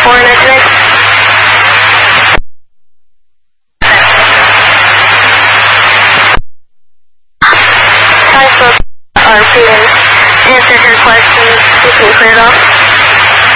Nick. Hi, folks. RP and answered your questions. You can clear it off.